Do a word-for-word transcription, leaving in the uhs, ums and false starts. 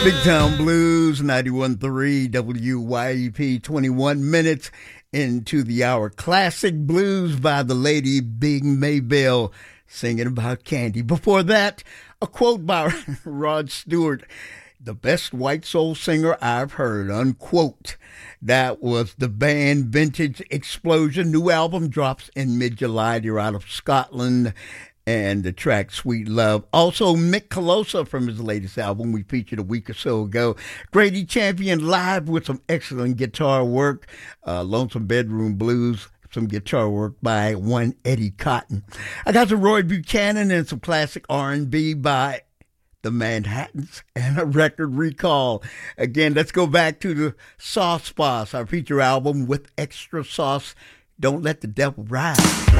Big Town Blues, ninety-one point three W Y E P, twenty-one minutes into the hour. Classic blues by the lady Big Maybelle, singing about candy. Before that, a quote by Rod Stewart, the best white soul singer I've heard, unquote. That was the band Vintage Explosion. New album drops in mid-July. They're out of Scotland. And the track Sweet Love. Also, Mick Colosa from his latest album we featured a week or so ago. Grady Champion live with some excellent guitar work. Uh, Lonesome Bedroom Blues. Some guitar work by one Eddie Cotton. I got some Roy Buchanan and some classic R and B by the Manhattans and a record recall. Again, let's go back to the Sauce Boss, our feature album with extra sauce. Don't Let the Devil Ride.